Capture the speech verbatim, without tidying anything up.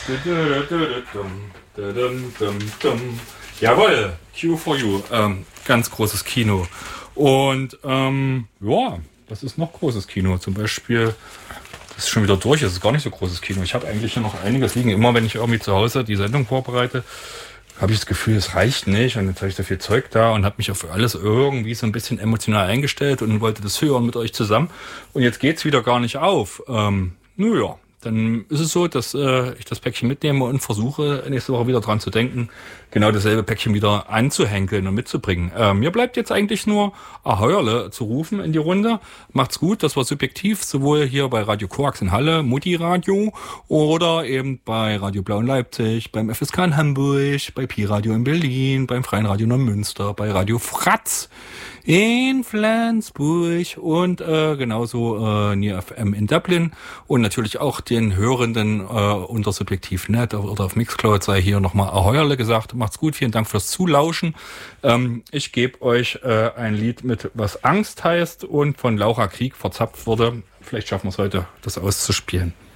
Jawohl, Q for You. Ähm, ganz großes Kino. Und ähm, ja, das ist noch großes Kino. Zum Beispiel, das ist schon wieder durch, das ist gar nicht so großes Kino. Ich habe eigentlich hier noch einiges liegen. Immer wenn ich irgendwie zu Hause die Sendung vorbereite, habe ich das Gefühl, es reicht nicht. Und jetzt habe ich so viel Zeug da und habe mich auf alles irgendwie so ein bisschen emotional eingestellt und wollte das hören mit euch zusammen. Und jetzt geht's wieder gar nicht auf. Ähm, naja. Dann ist es so, dass äh, ich das Päckchen mitnehme und versuche, nächste Woche wieder dran zu denken, genau dasselbe Päckchen wieder anzuhänkeln und mitzubringen. Äh, mir bleibt jetzt eigentlich nur Aheuerle zu rufen in die Runde. Macht's gut, das war subjektiv, sowohl hier bei Radio Koax in Halle, Mutti Radio, oder eben bei Radio Blau in Leipzig, beim F S K in Hamburg, bei Pi Radio in Berlin, beim Freien Radio Neumünster, bei Radio Fratz in Flensburg und äh, genauso äh, Near F M in Dublin und natürlich auch den Hörenden äh, unter Subjektiv Punkt net oder auf Mixcloud sei hier nochmal Aheuerle gesagt. Macht's gut, vielen Dank fürs Zulauschen. Ähm, ich gebe euch äh, ein Lied mit, was Angst heißt und von Laura Krieg verzapft wurde. Vielleicht schaffen wir es heute, das auszuspielen.